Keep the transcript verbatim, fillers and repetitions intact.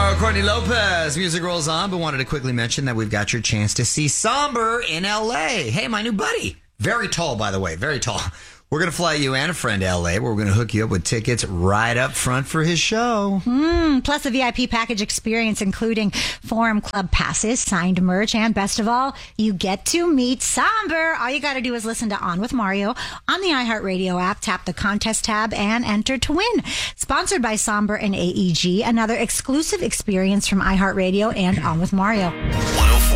Mario Courtney Lopez. Music rolls on, but wanted to quickly mention that we've got your chance to see Somber in L A. Hey, my new buddy. Very tall, by the way. Very tall. We're going to fly you and a friend to L A, where we're going to hook you up with tickets right up front for his show. Mm, plus a V I P package experience, including Forum Club passes, signed merch, and best of all, you get to meet Somber. All you got to do is listen to On with Mario on the iHeartRadio app, tap the contest tab, and enter to win. Sponsored by Somber and A E G, another exclusive experience from iHeartRadio and On with Mario.